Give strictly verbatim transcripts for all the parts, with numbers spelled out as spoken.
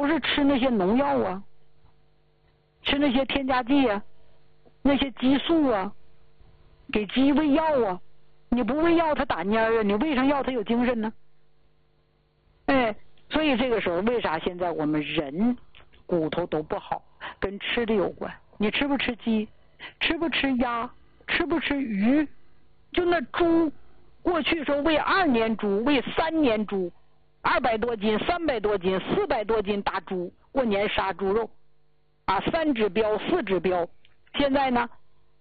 是吃那些农药啊，吃那些添加剂啊，那些激素啊，给鸡喂药啊。你不喂药它打蔫啊，你喂上药它有精神呢。哎，所以这个时候为啥现在我们人骨头都不好，跟吃的有关。你吃不吃鸡，吃不吃鸭，吃不吃鱼，就那猪，过去说喂二年猪，喂三年猪，二百多斤、三百多斤、四百多斤大猪，过年杀猪肉啊，三指标、四指标，现在呢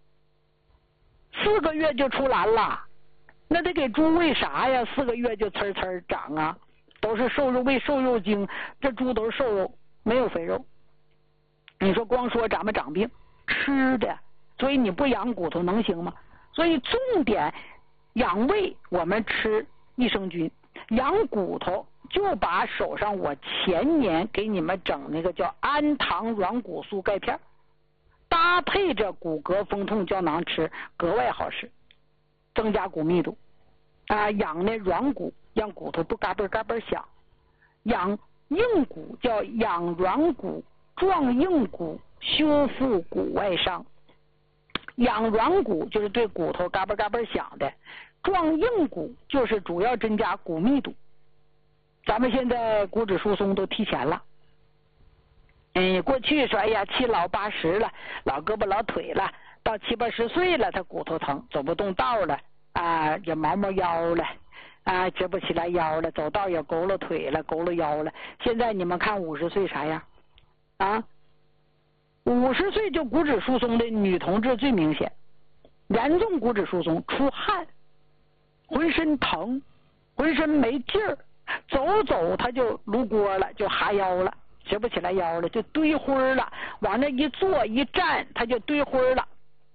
四个月就出栏了，那得给猪喂啥呀？四个月就呲呲长啊，都是瘦肉，喂瘦肉精，这猪都是瘦肉，没有肥肉。你说光说咱们长病，吃的，所以你不养骨头能行吗？所以重点养胃，我们吃益生菌；养骨头就把手上我前年给你们整那个叫氨糖软骨素钙片，搭配着骨骼风痛胶囊吃，格外好使，增加骨密度啊，养那软骨，让骨头不嘎嘣嘎嘣响；养硬骨叫养软骨，壮硬骨，修复骨外伤。养软骨就是对骨头嘎嘣嘎嘣响的，壮硬骨就是主要增加骨密度。咱们现在骨质疏松都提前了。嗯，过去说哎呀七老八十了，老胳膊老腿了，到七八十岁了他骨头疼，走不动道了啊，也毛毛腰了啊，直不起来腰了，走道也佝偻腿了，佝偻腰了。现在你们看五十岁啥样啊？五十岁就骨质疏松的女同志最明显，严重骨质疏松，出汗，浑身疼，浑身没劲儿，走走他就撸锅了，就哈腰了，直不起来腰了，就堆灰了，往那一坐一站他就堆灰了，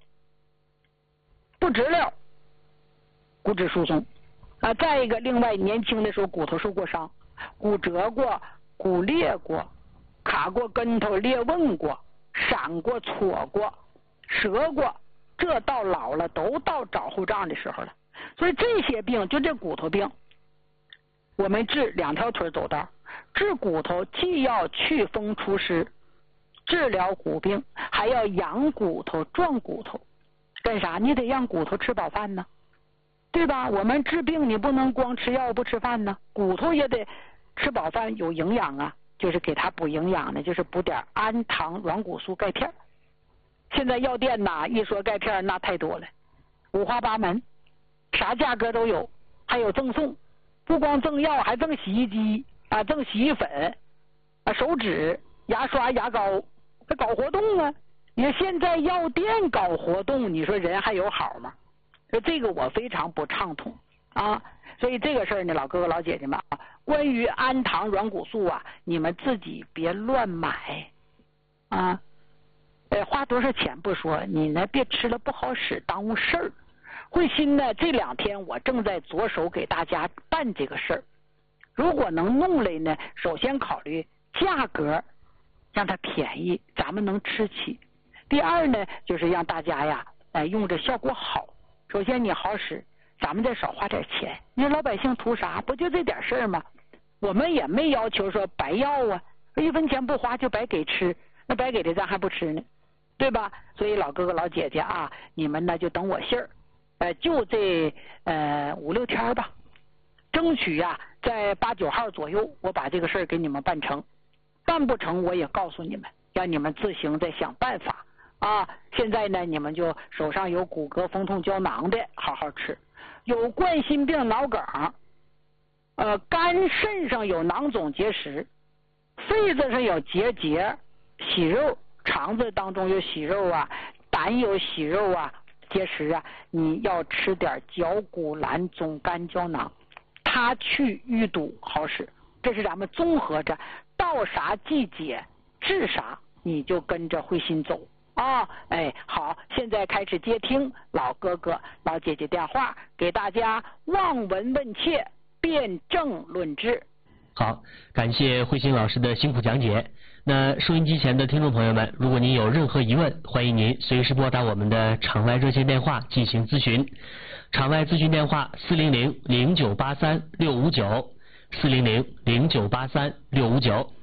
不直了，骨质疏松啊。再一个，另外年轻的时候骨头受过伤，骨折过，骨裂过，卡过跟头，裂纹过，闪过，挫过，折过，这到老了都到找后账的时候了。所以这些病，就这骨头病，我们治两条腿走道，治骨头既要祛风除湿，治疗骨病，还要养骨头壮骨头。干啥？你得让骨头吃饱饭呢，对吧？我们治病你不能光吃药不吃饭呢，骨头也得吃饱饭有营养啊，就是给它补营养的，就是补点氨糖软骨素钙片。现在药店呐一说钙片那太多了，五花八门，啥价格都有，还有赠送，不光赠药还赠洗衣机啊，赠洗衣粉啊，手纸、牙刷、牙膏，还搞活动啊。你说现在药店搞活动，你说人还有好吗？说这个我非常不畅通啊。所以这个事儿呢，老哥哥老姐姐们啊，关于氨糖软骨素啊，你们自己别乱买啊。呃，花多少钱不说，你呢别吃了不好使，耽误事儿。慧心呢这两天我正在着手给大家办这个事儿，如果能弄来呢，首先考虑价格让它便宜，咱们能吃起。第二呢，就是让大家呀，呃，用着效果好。首先你好使，咱们再少花点钱。你说老百姓图啥？不就这点事儿吗？我们也没要求说白要啊，一分钱不花就白给吃，那白给的咱还不吃呢，对吧？所以老哥哥老姐姐啊，你们呢就等我信儿，呃，就这呃五六天吧，争取呀、啊、在八九号左右，我把这个事儿给你们办成。办不成我也告诉你们，让你们自行再想办法啊。现在呢，你们就手上有骨骼风痛胶囊的好好吃，有冠心病脑梗，呃，肝肾上有囊肿结石，肺子上有结节息肉，肠子当中有息肉啊，胆有息肉啊结石啊，你要吃点角骨兰总干胶囊，它去淤堵好使。这是咱们综合着到啥季节治啥，你就跟着慧心走啊！哎，好，现在开始接听老哥哥老姐姐电话，给大家望闻问切，辩证论治。 好，感谢慧心老师的辛苦讲解。那收音机前的听众朋友们，如果您有任何疑问，欢迎您随时拨打我们的场外热线电话进行咨询。场外咨询电话四零零零九八三六五九。四零零零九八三六五九。